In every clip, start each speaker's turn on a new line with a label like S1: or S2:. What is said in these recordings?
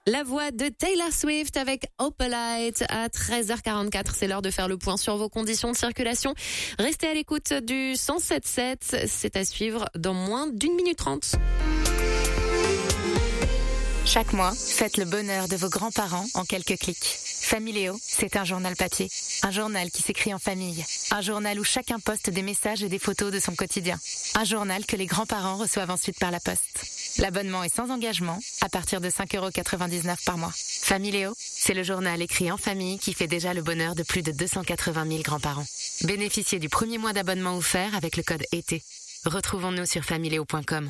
S1: La voix de Taylor Swift avec Opalite à 13h44. C'est l'heure de faire le point sur vos conditions de circulation. Restez à l'écoute du 107.7. C'est à suivre dans moins d'1 minute 30.
S2: Chaque mois, faites le bonheur de vos grands-parents en quelques clics. Familéo, c'est un journal papier. Un journal qui s'écrit en famille. Un journal où chacun poste des messages et des photos de son quotidien. Un journal que les grands-parents reçoivent ensuite par la poste. L'abonnement est sans engagement, à partir de 5,99 € par mois. Familéo, c'est le journal écrit en famille qui fait déjà le bonheur de plus de 280 000 grands-parents. Bénéficiez du premier mois d'abonnement offert avec le code ET. Retrouvons-nous sur familéo.com.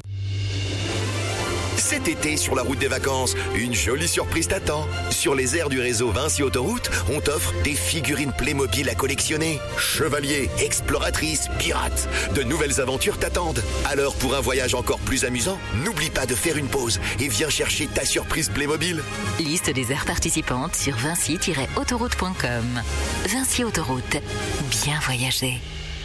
S3: Cet été, sur la route des vacances, une jolie surprise t'attend. Sur les aires du réseau Vinci Autoroute, on t'offre des figurines Playmobil à collectionner. Chevaliers, exploratrices, pirates, de nouvelles aventures t'attendent. Alors, pour un voyage encore plus amusant, n'oublie pas de faire une pause et viens chercher ta surprise Playmobil.
S4: Liste des aires participantes sur vinci-autoroute.com. Vinci Autoroute, bien voyager.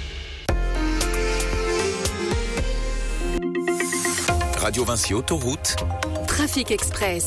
S3: Radio Vinci Autoroute.
S1: Trafic Express.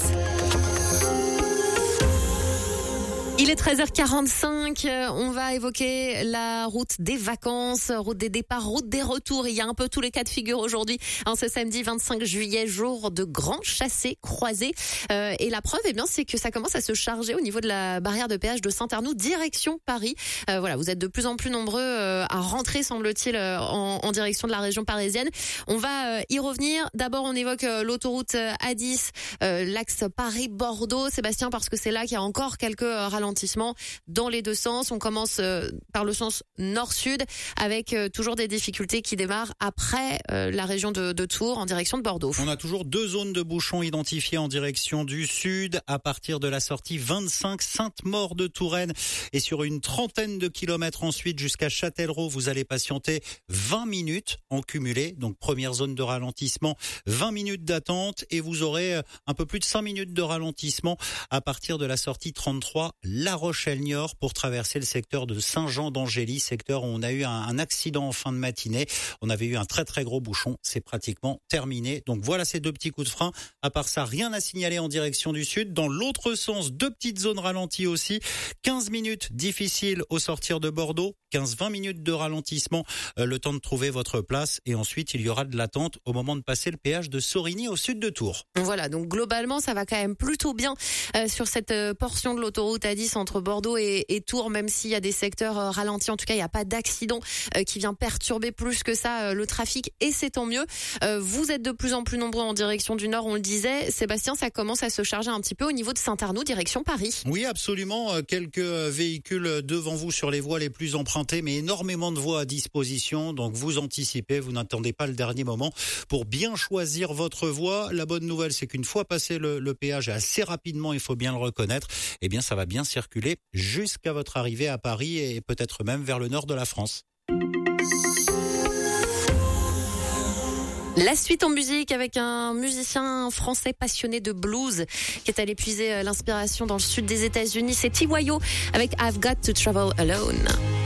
S1: Il est 13h45, on va évoquer la route des vacances, route des départs, route des retours. Il y a un peu tous les cas de figure aujourd'hui. Ce samedi 25 juillet, jour de grand chassé-croisé. Et la preuve, c'est que ça commence à se charger au niveau de la barrière de péage de Saint-Arnoux, direction Paris. Vous êtes de plus en plus nombreux à rentrer, semble-t-il, en direction de la région parisienne. On va y revenir. D'abord, on évoque l'autoroute A10, l'axe Paris-Bordeaux. Sébastien, parce que c'est là qu'il y a encore quelques ralentissements dans les deux sens. On commence par le sens nord-sud avec toujours des difficultés qui démarrent après la région de Tours en direction de Bordeaux.
S5: On a toujours 2 zones de bouchons identifiées en direction du sud à partir de la sortie 25 Sainte-Maure de Touraine et sur une trentaine de kilomètres ensuite jusqu'à Châtellerault, vous allez patienter 20 minutes en cumulé. Donc première zone de ralentissement, 20 minutes d'attente et vous aurez un peu plus de 5 minutes de ralentissement à partir de la sortie 33 La Rochelle-Niort pour traverser le secteur de Saint-Jean-d'Angély, secteur où on a eu un accident en fin de matinée. On avait eu un très très gros bouchon, c'est pratiquement terminé. Donc voilà ces 2 petits coups de frein. À part ça, rien à signaler en direction du sud. Dans l'autre sens, 2 petites zones ralenties aussi. 15 minutes difficiles au sortir de Bordeaux, 15-20 minutes de ralentissement, le temps de trouver votre place. Et ensuite, il y aura de l'attente au moment de passer le péage de Sorigny au sud de Tours.
S1: Voilà, donc globalement, ça va quand même plutôt bien sur cette portion de l'autoroute A10 entre Bordeaux et Tours, même s'il y a des secteurs ralentis. En tout cas, il n'y a pas d'accident qui vient perturber plus que ça le trafic et c'est tant mieux. Vous êtes de plus en plus nombreux en direction du nord, on le disait. Sébastien, ça commence à se charger un petit peu au niveau de Saint-Arnoux, direction Paris.
S5: Oui, absolument. Quelques véhicules devant vous sur les voies les plus empruntées, mais énormément de voies à disposition. Donc vous anticipez, vous n'attendez pas le dernier moment pour bien choisir votre voie. La bonne nouvelle, c'est qu'une fois passé le péage, assez rapidement, il faut bien le reconnaître, eh bien ça va bien circuler jusqu'à votre arrivée à Paris et peut-être même vers le nord de la France.
S1: La suite en musique avec un musicien français passionné de blues qui est allé puiser l'inspiration dans le sud des États-Unis. C'est T.Y.O. avec I've Got to Travel Alone.